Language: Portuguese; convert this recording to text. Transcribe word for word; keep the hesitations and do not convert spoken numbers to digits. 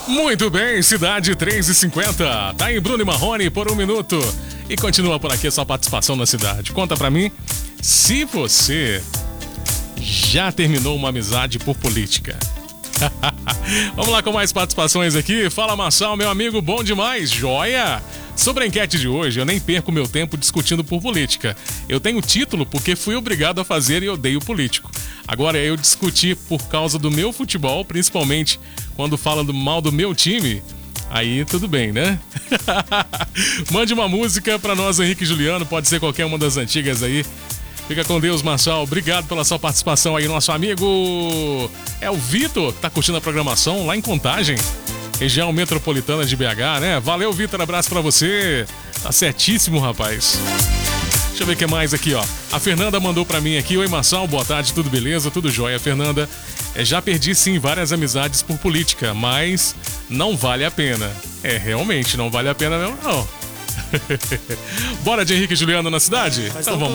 Muito bem, Cidade três e cinquenta. Tá aí Bruno e Marrone por um minuto. E continua por aqui a sua participação na cidade. Conta pra mim se você já terminou uma amizade por política. Vamos lá com mais participações aqui. Fala, Marçal, meu amigo, bom demais, joia? Sobre a enquete de hoje, eu nem perco meu tempo discutindo por política. Eu tenho título porque fui obrigado a fazer e odeio político. Agora, eu discutir por causa do meu futebol, principalmente quando falam do mal do meu time, aí tudo bem, né? Mande uma música pra nós, Henrique e Juliano, pode ser qualquer uma das antigas aí. Fica com Deus, Marçal. Obrigado pela sua participação aí, nosso amigo. É o Vitor, que tá curtindo a programação lá em Contagem, região metropolitana de B H, né? Valeu, Vitor, abraço pra você. Tá certíssimo, rapaz. Deixa eu ver o que mais aqui, ó. A Fernanda mandou pra mim aqui. Oi, Marçal, boa tarde, tudo beleza? Tudo jóia, Fernanda. É, já perdi, sim, várias amizades por política, mas não vale a pena. É, realmente, não vale a pena mesmo, não. Bora de Henrique e Juliano na cidade? Então vamos.